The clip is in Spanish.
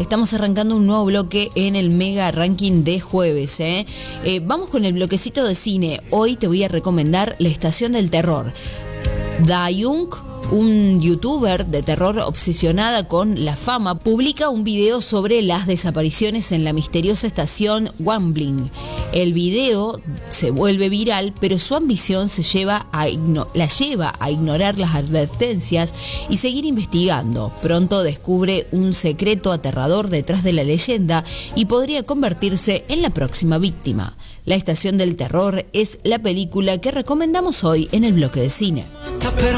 Estamos arrancando un nuevo bloque en el Mega Ranking de jueves. Vamos con el bloquecito de cine. Hoy te voy a recomendar La Estación del Terror. Da Young, un youtuber de terror obsesionada con la fama, publica un video sobre las desapariciones en la misteriosa estación Wambling. El video se vuelve viral, pero su ambición la lleva a ignorar las advertencias y seguir investigando. Pronto descubre un secreto aterrador detrás de la leyenda y podría convertirse en la próxima víctima. La Estación del Terror es la película que recomendamos hoy en el bloque de cine. Pero